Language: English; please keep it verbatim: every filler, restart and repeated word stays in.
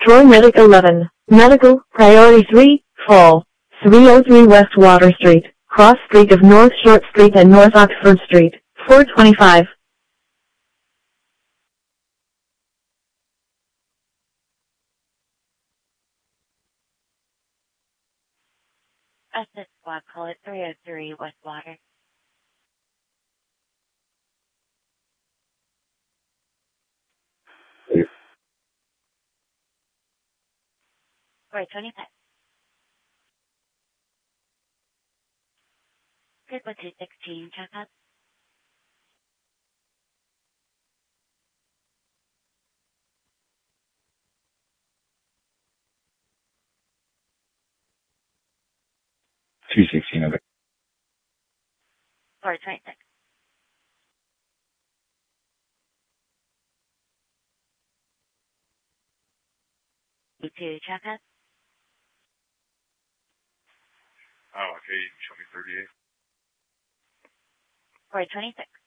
Troy Medic eleven. Medical, Priority three, Fall. three oh three West Water Street, Cross Street of North Short Street and North Oxford Street, four twenty-five. Assist squad, call it three oh three West Water. four twenty-five. Good, one two sixteen, check up. two sixteen, okay. four twenty-six. two, check up. Oh, okay, show me thirty-eight. four twenty-six.